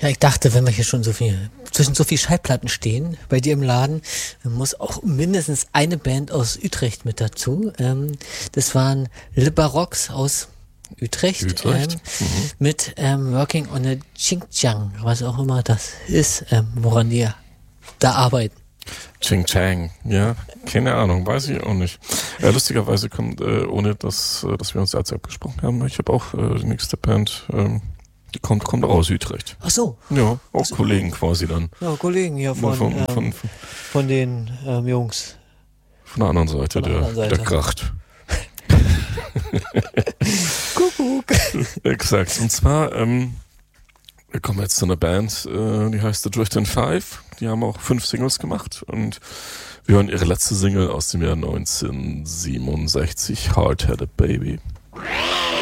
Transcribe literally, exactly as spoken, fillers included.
Ja, ich dachte, wenn wir hier schon so viel, zwischen so viel Schallplatten stehen, bei dir im Laden, dann muss auch mindestens eine Band aus Utrecht mit dazu. Ähm, das waren Le Baroques aus Utrecht, Utrecht. Ähm, Mhm. mit ähm, Working on a Xinjiang, was auch immer das ist, ähm, woran die da arbeiten. Ching Chang, ja, keine Ahnung, weiß ich auch nicht. Äh, lustigerweise kommt, äh, ohne dass, äh, dass wir uns dazu abgesprochen haben, ich habe auch äh, die nächste Band, ähm, die kommt, kommt auch aus Utrecht. Ach so. Ja, auch so. Kollegen quasi dann. Ja, Kollegen hier von, von, ähm, von, von, von den ähm, Jungs. Von der anderen Seite, Von der der, anderen Seite. der Kracht. Kuckuck. Exakt. Und zwar, ähm, wir kommen jetzt zu einer Band, äh, die heißt The Drift in Five. Die haben auch fünf Singles gemacht und wir hören ihre letzte Single aus dem Jahr neunzehnhundertsiebenundsechzig, Hard Headed Baby.